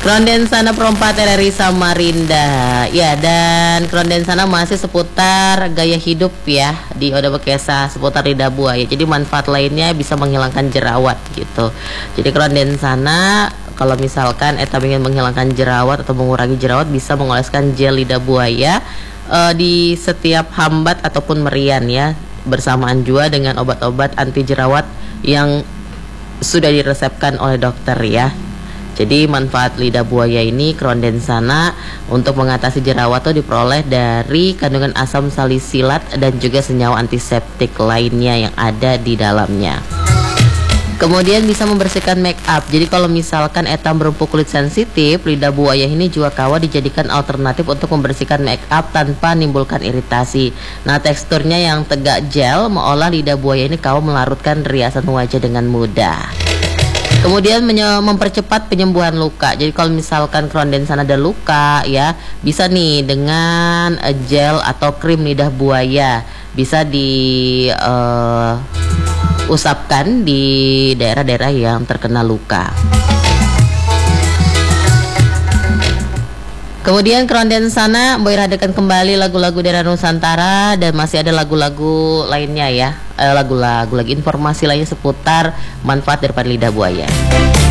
Krondensana Perompat RRI Samarinda. Ya, dan Krondensana masih seputar gaya hidup ya di Oda Bekesa, seputar lidah buaya. Jadi manfaat lainnya bisa menghilangkan jerawat gitu. Jadi Krondensana kalau misalkan eta ingin menghilangkan jerawat atau mengurangi jerawat, bisa mengoleskan gel lidah buaya di setiap hambat ataupun merian ya, bersamaan juga dengan obat-obat anti jerawat yang sudah diresepkan oleh dokter ya. Jadi manfaat lidah buaya ini, Krondensana untuk mengatasi jerawat itu diperoleh dari kandungan asam salisilat dan juga senyawa antiseptik lainnya yang ada di dalamnya. Kemudian bisa membersihkan make up. Jadi kalau misalkan etam berempuk kulit sensitif, lidah buaya ini juga kawa dijadikan alternatif untuk membersihkan make up tanpa menimbulkan iritasi. Nah, teksturnya yang tegak gel mengolah lidah buaya ini kawa melarutkan riasan wajah dengan mudah. Kemudian mempercepat penyembuhan luka. Jadi kalau misalkan Krondensana ada luka ya, bisa nih dengan gel atau krim lidah buaya, bisa usapkan di daerah-daerah yang terkena luka. Kemudian Krondensana Boy hadirkan kembali lagu-lagu daerah Nusantara, dan masih ada lagu-lagu lainnya ya, lagu-lagu lagi informasi lainnya seputar manfaat daripada lidah buaya.